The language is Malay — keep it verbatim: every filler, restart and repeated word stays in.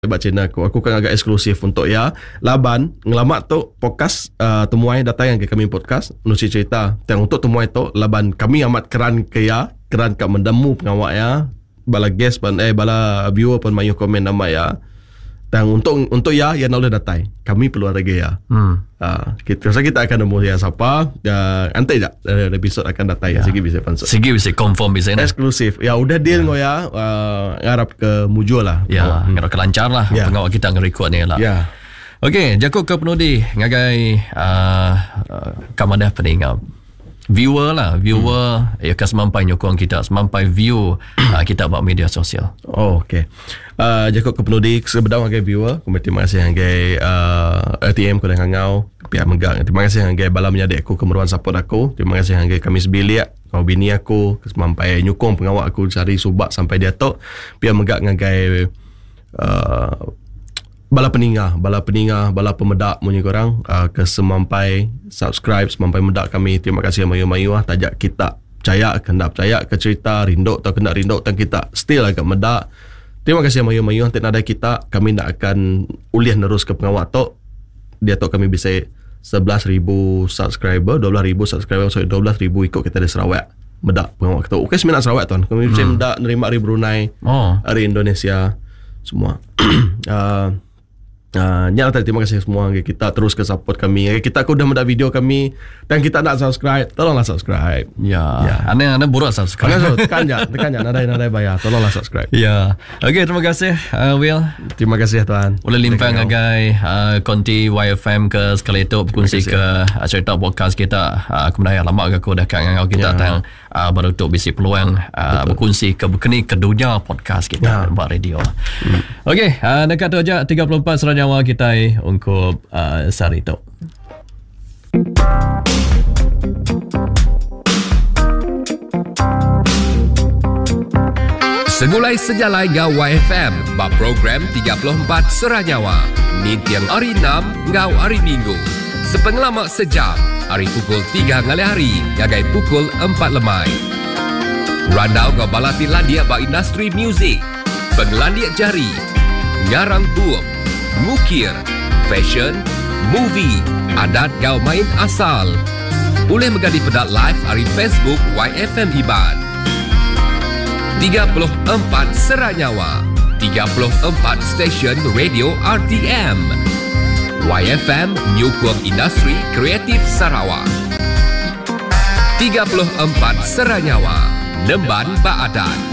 Sebab channel aku Aku kan agak eksklusif untuk ya laban ngelamat tu podcast uh, temuai datang yang ke kami podcast nusi cerita dan untuk temuai tu laban kami amat keran ke ya keran kat mendemu pengawak ya bala guest pan eh bala viewer pun mayu komen nama ya dan untuk untuk ya yang boleh datang kami perlu ada ya hmm. uh, kita so kita akan nemu ya siapa uh, nanti tak uh, episod akan datang ya, ya. Sigi bisa pansut sigi bisa confirm bisa eksklusif ya udah deal ngo ya uh, ngarap ke mujur lah ya hmm. ngarap ke lancar lah ya. Pengawak kita nge-record ni lah ya. Okey Jakub ke penudi ngagai uh, uh, kamadah peningap viewer lah viewer hmm. ya kan semampai nyokong kita semampai view uh, kita buat media sosial. Oh okey. Uh, Jakub ke penudi sebedang ngagai viewer terima kasih ngagai uh, R T M ko dengan ngau pihak megak terima kasih ngagai bala menyadek aku kemeruan support aku terima kasih ngagai kami sebilik kau bini aku semampai nyokong pengawak aku cari subak sampai dia tok pihak megak ngagai uh, bala peningah, bala peningah, bala pemedak munyi korang uh, ke semampai subscribe, semampai medak kami. Terima kasih mayu-mayu lah tajak kita percaya kena percaya ke cerita rinduk atau kena rinduk dan kita still agak medak. Terima kasih mayu-mayu nanti ada kita kami nak akan uliah nerus ke pengawak tok. Dia tok kami bisa sebelas ribu subscriber, dua belas ribu subscriber, sorry dua belas ribu ikut kita dari Sarawak. Medak pengawak kita. Okey sembilan Sarawak tuan. Kami bisa hmm. medak nerima dari Brunei, oh. dari Indonesia semua. uh, Uh, nyala tadi terima kasih semua kita terus ke support kami kita aku dah mendak video kami dan kita nak subscribe tolonglah subscribe ya, ya. Anda anda buruk subscribe anda tekan je tekan je nadai nadai bayar tolonglah subscribe ya okey terima kasih uh, Will terima kasih tuan boleh limpang agai uh, konti Y F M ke sekali itu berkongsi ke uh, cerita podcast kita uh, kemudian lama aku dah kat ngau kita ya. Tang uh, baru untuk bisi peluang uh, berkongsi ke berkeni ke dunia podcast kita ya. Buat radio hmm. okey uh, dekat tu aja tiga puluh empat Serah Nyawa kita untuk uh, Sarito. Segulai sejalai ngau Y F M ba program tiga puluh empat Serah Nyawa ni tiang hari enam ngau hari Minggu sepengelamak sejam hari pukul tiga ngali hari ngagai pukul empat lemai randau ngau balati landia ba industri muzik penglandia jari ngarang buam ngukir, fashion, movie, adat gau main asal. Boleh menjadi pedat live hari Facebook Y F M Iban. tiga puluh empat Serah Nyawa, tiga puluh empat stesen radio R T M. Y F M Nyukung Industri Kreatif Sarawak. tiga puluh empat Serah Nyawa, Nemban Baadat.